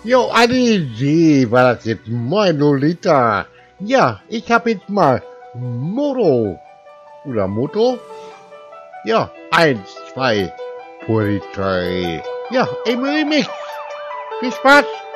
Jo, eine Idee war das jetzt. Moin, Lolita. Ja, ich hab jetzt mal Moto. Oder Moto? Ja, 1, 2, Polizei. Ja, Emil Mix. Viel Spaß.